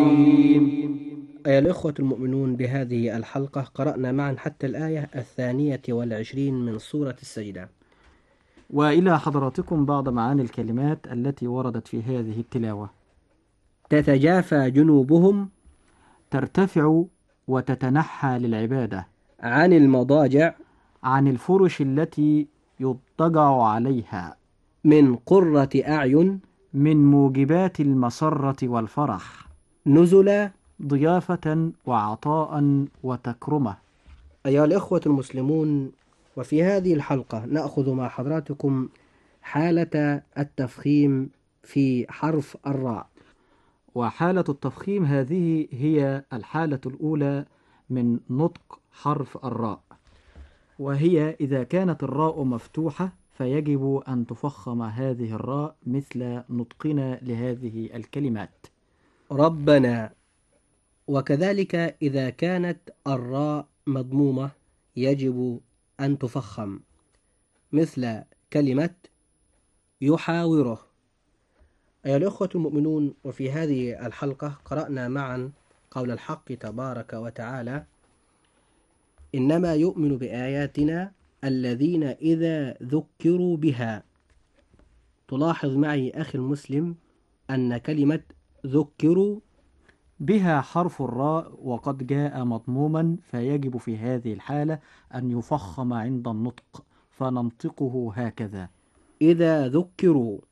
أيها الإخوة المؤمنون، بهذه الحلقة قرأنا معا حتى الآية 22 من سورة السجدة. وإلى حضراتكم بعض معاني الكلمات التي وردت في هذه التلاوة. تتجافى جنوبهم ترتفع وتتنحى للعبادة عن المضاجع عن الفرش التي يضطجع عليها من قرة أعين من موجبات المسرة والفرح نزلا. ضيافة وعطاء وتكرمة. أيها الإخوة المسلمون، وفي هذه الحلقة نأخذ مع حضراتكم حالة التفخيم في حرف الراء. وحالة التفخيم هذه هي الحالة الأولى من نطق حرف الراء، وهي إذا كانت الراء مفتوحة فيجب أن تفخم هذه الراء مثل نطقنا لهذه الكلمات ربنا. وكذلك إذا كانت الراء مضمومة يجب أن تفخم مثل كلمة يحاوره. أيها الأخوة المؤمنون، وفي هذه الحلقة قرأنا معا قول الحق تبارك وتعالى: إنما يؤمن بآياتنا الذين إذا ذكروا بها. تلاحظ معي أخي المسلم أن كلمة ذكروا بها حرف الراء وقد جاء مضموما، فيجب في هذه الحالة أن يفخم عند النطق، فننطقه هكذا: إذا ذكروا.